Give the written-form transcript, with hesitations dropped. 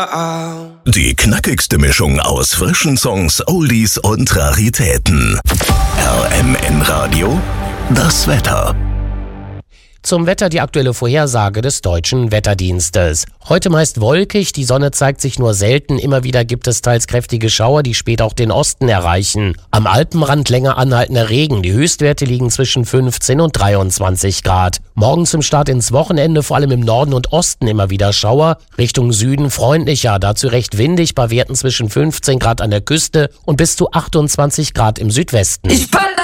Die knackigste Mischung aus frischen Songs, Oldies und Raritäten. RMN Radio, das Wetter. Zum Wetter die aktuelle Vorhersage des Deutschen Wetterdienstes. Heute meist wolkig, die Sonne zeigt sich nur selten. Immer wieder gibt es teils kräftige Schauer, die später auch den Osten erreichen. Am Alpenrand länger anhaltender Regen. Die Höchstwerte liegen zwischen 15 und 23 Grad. Morgen zum Start ins Wochenende vor allem im Norden und Osten immer wieder Schauer. Richtung Süden freundlicher, dazu recht windig bei Werten zwischen 15 Grad an der Küste und bis zu 28 Grad im Südwesten.